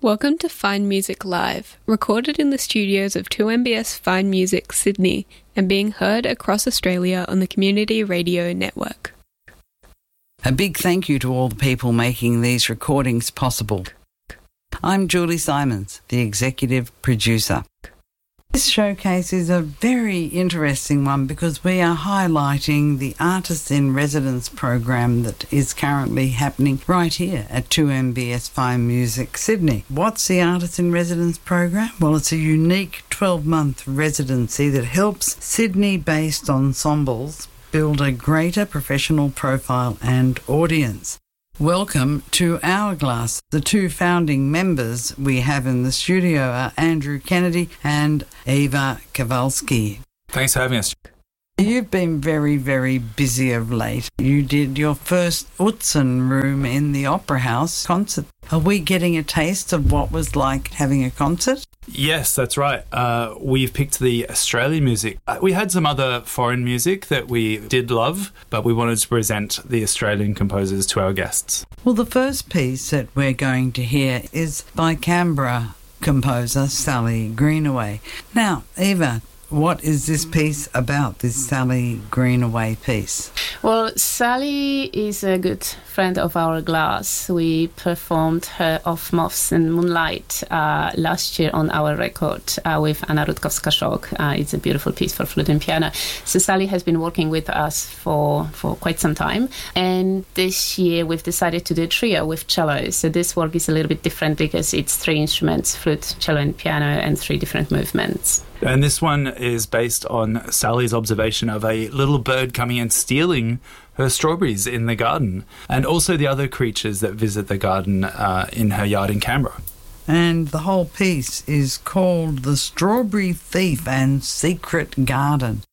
Welcome to Fine Music Live, recorded in the studios of 2MBS Fine Music Sydney and being heard across Australia on the Community Radio Network. A big thank you to all the people making these recordings possible. I'm Julie Simons, the executive producer. This showcase is a very interesting one because we are highlighting the Artists in Residence program that is currently happening right here at 2MBS Fine Music Sydney. What's the Artists in Residence program? Well, it's a unique 12-month residency that helps Sydney-based ensembles build a greater professional profile and audience. Welcome to Hourglass. The two founding members we have in the studio are Andrew Kennedy and Eva Kowalski. Thanks for having us. You've been very, very busy of late. You did your first Utzon Room in the Opera House concert. Are we getting a taste of what was like having a concert? Yes, that's right. We've picked the Australian music. We had some other foreign music that we did love, but we wanted to present the Australian composers to our guests. Well, the first piece that we're going to hear is by Canberra composer Sally Greenaway. Now, Eva, what is this piece about, this Sally Greenaway piece? Well, Sally is a good friend of Hourglass. We performed her Of Moths and Moonlight last year on our record with Anna Rutkowska-Szok. It's a beautiful piece for flute and piano. So Sally has been working with us for quite some time. And this year we've decided to do a trio with cello. So this work is a little bit different because it's three instruments, flute, cello and piano, and three different movements. And this one is based on Sally's observation of a little bird coming and stealing her strawberries in the garden, and also the other creatures that visit the garden in her yard in Canberra. And the whole piece is called The Strawberry Thief and Secret Garden.